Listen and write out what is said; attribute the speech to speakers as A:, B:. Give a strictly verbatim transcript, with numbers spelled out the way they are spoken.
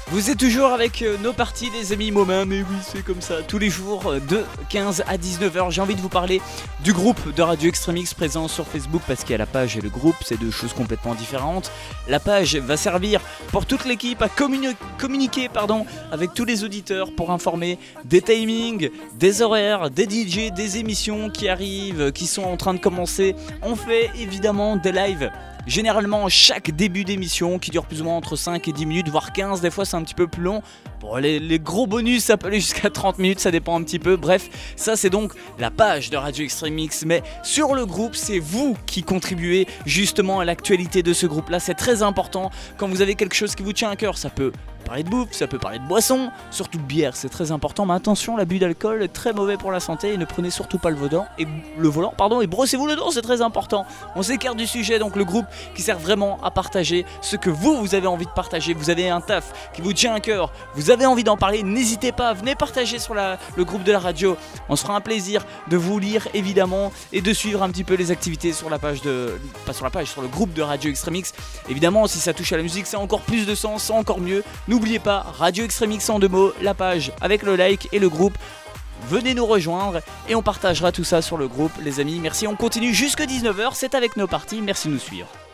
A: Vous êtes toujours avec euh, nos parties les amis Momin, mais oui c'est comme ça, tous les jours euh, de quinze à dix-neuf heures. J'ai envie de vous parler du groupe de Radio Extremix présent sur Facebook, parce qu'il y a la page et le groupe, c'est deux choses complètement différentes. La page va servir pour toute l'équipe à communi- communiquer pardon, avec tous les auditeurs pour informer des timings, des horaires, des D J, des émissions qui arrivent, qui sont en train de commencer. On fait évidemment des lives. Généralement chaque début d'émission qui dure plus ou moins entre cinq et dix minutes, voire quinze, des fois c'est un petit peu plus long. Bon, les, les gros bonus ça peut aller jusqu'à trente minutes, ça dépend un petit peu. Bref, ça c'est donc la page de Radio Extremix. Mais sur le groupe, c'est vous qui contribuez justement à l'actualité de ce groupe là. C'est très important quand vous avez quelque chose qui vous tient à cœur. Ça peut parler de bouffe, ça peut parler de boisson, surtout de bière, c'est très important. Mais attention, l'abus d'alcool est très mauvais pour la santé et ne prenez surtout pas le volant. Et le volant, pardon, et brossez-vous le dents, c'est très important. On s'écarte du sujet, donc le groupe qui sert vraiment à partager ce que vous, vous avez envie de partager. Vous avez un taf qui vous tient à cœur, vous avez envie d'en parler, n'hésitez pas, venez partager sur la, le groupe de la radio. On se fera un plaisir de vous lire évidemment et de suivre un petit peu les activités sur la page de, pas sur la page, sur le groupe de Radio Extremix. Évidemment, si ça touche à la musique, c'est encore plus de sens, c'est encore mieux. N'oubliez pas, Radio Extremix en deux mots, la page avec le like et le groupe. Venez nous rejoindre et on partagera tout ça sur le groupe les amis. Merci, on continue jusqu'à dix-neuf heures, c'est avec nos parties, merci de nous suivre.